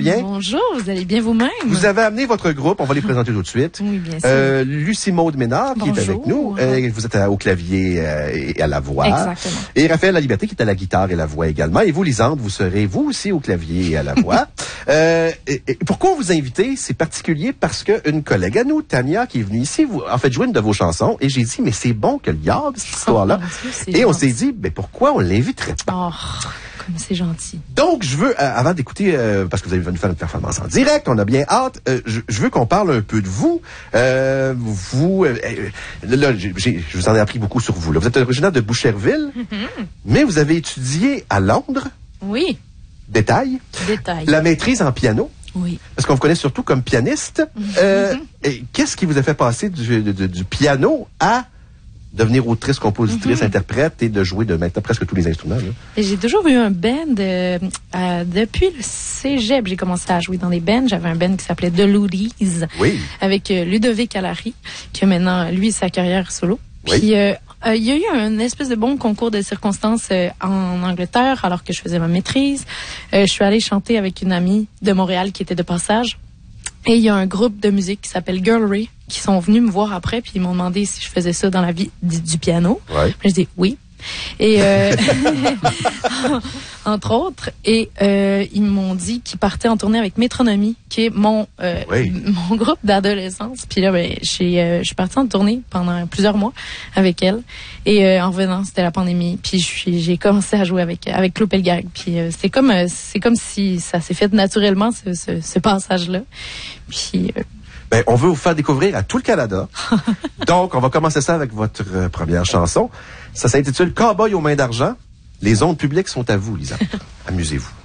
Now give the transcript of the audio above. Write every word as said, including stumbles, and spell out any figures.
bien? Bonjour, vous allez bien vous-même? Vous avez amené votre groupe, on va les présenter tout de suite. Oui, bien sûr. Euh, Lucie Maude Ménard, qui Bonjour. est avec nous. Euh, vous êtes à, au clavier euh, et à la voix. Exactement. Et Raphaël Laliberté, qui est à la guitare et la voix également. Et vous, Lisande, vous serez vous aussi au clavier et à la voix. euh, et, et pourquoi on vous invitez? C'est particulier parce que une collègue à nous, Tania, qui est venue ici, vous, en fait, jouer une de vos chansons. Et j'ai dit, mais c'est bon que le garde, cette histoire-là. Oh, Dieu, et on gentil. s'est dit, mais pourquoi on l'inviterait pas? Oh, comme c'est gentil. Donc, je veux, euh, avant d'écouter, euh, parce que vous allez nous faire une performance en direct, on a bien hâte, euh, je, je veux qu'on parle un peu de vous. Euh, vous, euh, euh, là, j'ai, j'ai, je vous en ai appris beaucoup sur vous. Là. Vous êtes originaire de Boucherville, mm-hmm. mais vous avez étudié à Londres. Oui. Détail. Détail. La maîtrise en piano. Oui. Parce qu'on vous connaît surtout comme pianiste. Mm-hmm. Euh, et qu'est-ce qui vous a fait passer du, du, du piano à devenir autrice, compositrice, mm-hmm. interprète et de jouer de maintenant presque tous les instruments? Là. Et j'ai toujours eu un band. Euh, euh, depuis le cégep, j'ai commencé à jouer dans des bands. J'avais un band qui s'appelait The Loodies. Oui. Avec euh, Ludovic Allary, qui a maintenant, lui, sa carrière solo. Oui. Puis, euh, euh, il y a eu un espèce de bon concours de circonstances euh, en Angleterre, alors que je faisais ma maîtrise. Euh, je suis allée chanter avec une amie de Montréal qui était de passage. Et il y a un groupe de musique qui s'appelle Girlry qui sont venus me voir après puis ils m'ont demandé si je faisais ça dans la vie du, du piano. Ouais. Puis je dis oui. Et euh, entre autres, et euh, ils m'ont dit qu'ils partaient en tournée avec Métronomie, qui est mon euh, oui. mon groupe d'adolescence. Puis là, ben, j'ai, euh, je suis partie en tournée pendant plusieurs mois avec elle. Et euh, en revenant, c'était la pandémie. Puis je suis, j'ai commencé à jouer avec avec Claude Pelgag. Puis euh, c'est comme euh, c'est comme si ça s'est fait naturellement ce, ce, ce passage-là. Puis euh, Ben, on veut vous faire découvrir à tout le Canada. Donc, on va commencer ça avec votre euh, première chanson. Ça s'intitule Cowboy aux mains d'argent. Les ondes publiques sont à vous, Lisa. Amusez-vous.